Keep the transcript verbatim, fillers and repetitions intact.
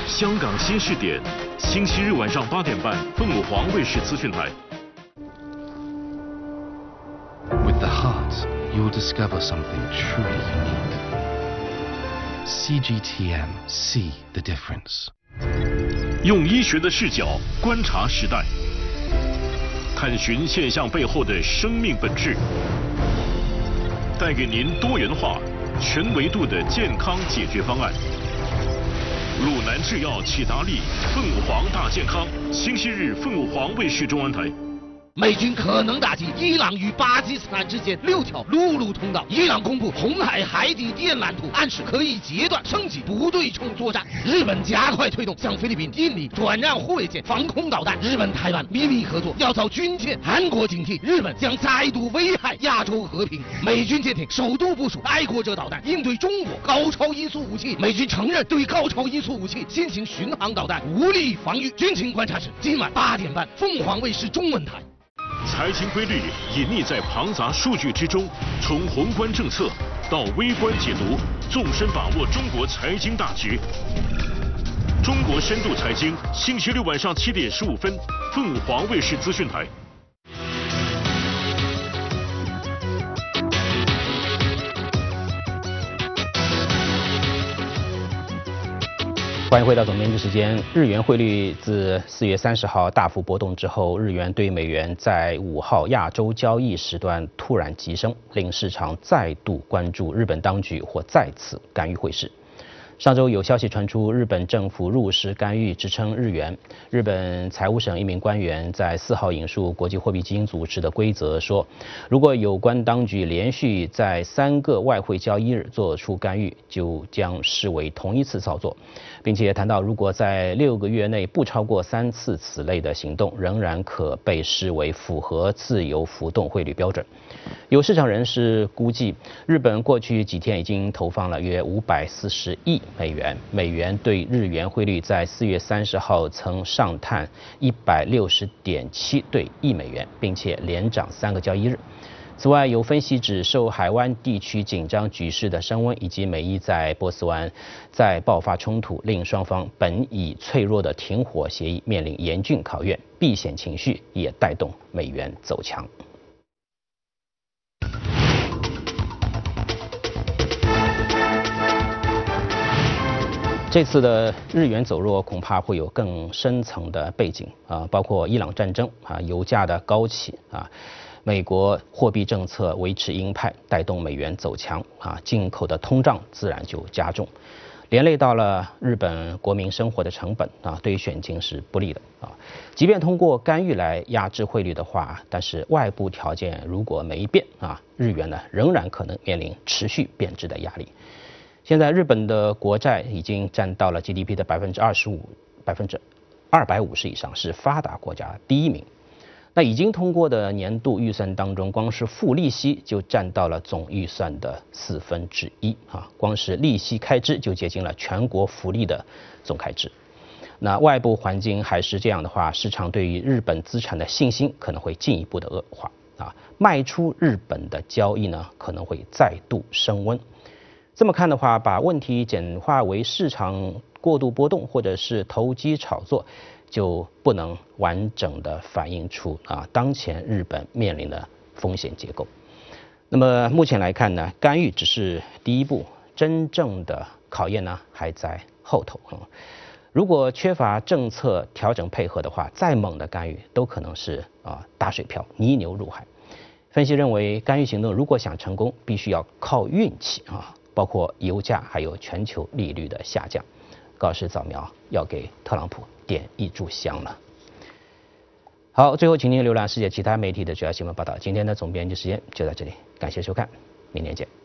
香港新视点，星期日晚上八点半，凤凰卫视资讯台。 With the heart, you'll discover something truly unique. C G T M, see the difference. 用医学的视角观察时代，探寻现象背后的生命本质，带给您多元化、全维度的健康解决方案。鲁南制药启达利凤凰大健康，星期日凤凰卫视中文台。 美军可能打击伊朗与巴基斯坦之间六条陆路通道。伊朗公布红海海底电缆图，暗示可以截断升级不对称作战。日本加快推动向菲律宾、印尼转让护卫舰防空导弹。日本台湾秘密合作要遭军舰。韩国警惕日本将再度危害亚洲和平。美军舰艇首度部署爱国者导弹，应对中国高超音速武器。美军承认对高超音速武器新型巡航导弹无力防御。军情观察室今晚八点半，凤凰卫视中文台。 财经规律隐匿在庞杂数据之中，从宏观政策到微观解读，纵深把握中国财经大局。中国深度财经，星期六晚上七点十五分，凤凰卫视资讯台。 欢迎回到总编辑时间。日元汇率自四月三十号大幅波动之后，日元对美元在五号亚洲交易时段突然急升，令市场再度关注日本当局或再次干预汇市。上周有消息传出，日本政府入市干预支撑日元。日本财务省一名官员在四号引述国际货币基金组织的规则说，如果有关当局连续在三个外汇交易日做出干预，就将视为同一次操作，并且谈到，如果在六个月内不超过三次此类的行动，仍然可被视为符合自由浮动汇率标准。有市场人士估计，日本过去几天已经投放了约五百四十亿美元，美元对日元汇率在四月三十号曾上探一百六十点七对一美元，并且连涨三个交易日。此外，有分析指，受海湾地区紧张局势的升温，以及美伊在波斯湾再爆发冲突，令双方本已脆弱的停火协议面临严峻考验，避险情绪也带动美元走强。这次的日元走弱恐怕会有更深层的背景啊，包括伊朗战争啊、油价的高企啊、美国货币政策维持鹰派，带动美元走强啊，进口的通胀自然就加重，连累到了日本国民生活的成本啊，对于选金是不利的啊。即便通过干预来压制汇率的话，但是外部条件如果没变啊，日元呢仍然可能面临持续贬值的压力。现在日本的国债已经占到了 G D P 的百分之二十五、百分之二百五十以上，是发达国家第一名。那已经通过的年度预算当中，光是付利息就占到了总预算的四分之一啊，光是利息开支就接近了全国福利的总开支。那外部环境还是这样的话，市场对于日本资产的信心可能会进一步的恶化啊，卖出日本的交易呢可能会再度升温。这么看的话，把问题简化为市场过度波动或者是投机炒作，就不能完整的反映出啊当前日本面临的风险结构。那么目前来看呢，干预只是第一步，真正的考验呢还在后头啊。如果缺乏政策调整配合的话，再猛的干预都可能是啊打水漂、泥牛入海。分析认为，干预行动如果想成功，必须要靠运气啊。包括油价还有全球利率的下降，告示早苗要给特朗普点一炷香了。好，最后请您浏览世界其他媒体的主要新闻报道。今天的总编辑时间就到这里，感谢收看，明天见。